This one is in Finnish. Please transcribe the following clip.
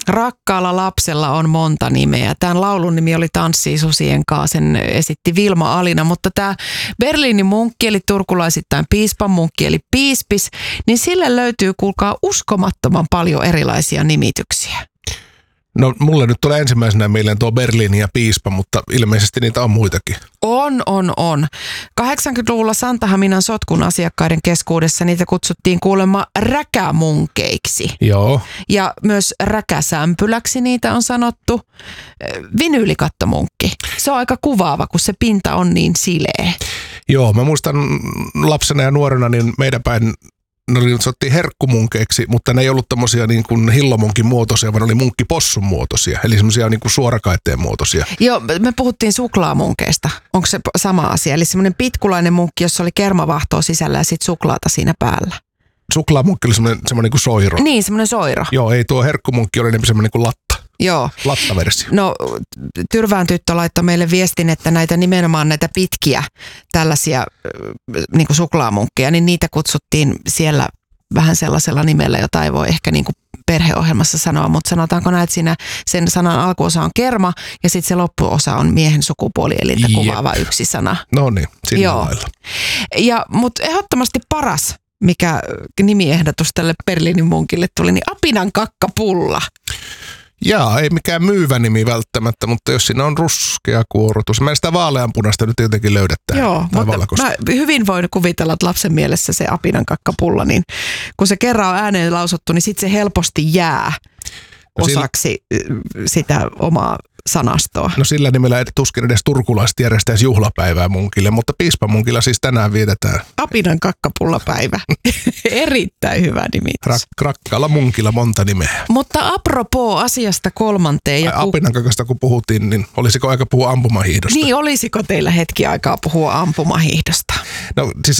Rakkaalla lapsella on monta nimeä. Tämän laulun nimi oli Tanssii susien kanssa, sen esitti Vilma Alina, mutta tämä Berliinin munkki eli turkulaisittain piispan munkki eli piispis, niin sille löytyy kuulkaa uskomattoman paljon erilaisia nimityksiä. No mulle nyt tulee ensimmäisenä mieleen tuo Berliini ja piispa, mutta ilmeisesti niitä on muitakin. On. 80-luvulla Santahaminan sotkun asiakkaiden keskuudessa niitä kutsuttiin kuulemma räkämunkeiksi. Joo. Ja myös räkäsämpyläksi niitä on sanottu. Vinyylikattomunkki. Se on aika kuvaava, kun se pinta on niin sileä. Joo, mä muistan lapsena ja nuorena, niin meidän päin ne sanottiin herkkumunkeiksi, mutta ne ei ollut tommosia niin kuin hillomunkin muotoisia, vaan ne oli munkkipossun muotoisia, eli semmoisia niin kuin suorakaiteen muotoisia. Joo, me puhuttiin suklaamunkeista. Onko se sama asia? Eli semmoinen pitkulainen munkki, jossa oli kermavahtoa sisällä ja sitten suklaata siinä päällä. Suklaamunkki oli semmoinen niin kuin soiro. Niin, semmoinen soiro. Joo, ei tuo herkkumunkki oli semmoinen niin kuin latta. Joo. Lattaversio. No, Tyrvään tyttö laittoi meille viestin, että nimenomaan näitä pitkiä tällaisia niin kuin suklaamunkkeja, niin niitä kutsuttiin siellä vähän sellaisella nimellä, jota ei voi ehkä niin kuin perheohjelmassa sanoa, mutta sanotaanko näin, että siinä sen sanan alkuosa on kerma ja sitten se loppuosa on miehen sukupuolielintä kuvaava yksi sana. No niin, sillä lailla. Mutta ehdottomasti paras, mikä nimiehdotus tälle Berliinin munkille tuli, niin apinan kakkapulla. Jaa, ei mikään myyvä nimi välttämättä, mutta jos siinä on ruskea kuorutus. Mä en sitä vaaleanpunasta nyt jotenkin löydä tähän. Joo, mutta mä hyvin voin kuvitella, että lapsen mielessä se apinan kakkapulla, niin kun se kerran on ääneen lausuttu, niin sitten se helposti jää osaksi sitä omaa sanastoa. No sillä nimellä tuskin edes turkulaiset järjestäisi juhlapäivää munkille, mutta piispamunkilla siis tänään vietetään. Apinan kakkapullapäivä. Erittäin hyvä nimi. Rakkaalla munkilla monta nimeä. Mutta apropos asiasta kolmanteen. Apinan kakasta kun puhuttiin, niin olisiko aika puhua ampumahiihdosta? Niin, olisiko teillä hetki aikaa puhua ampumahiihdosta? No siis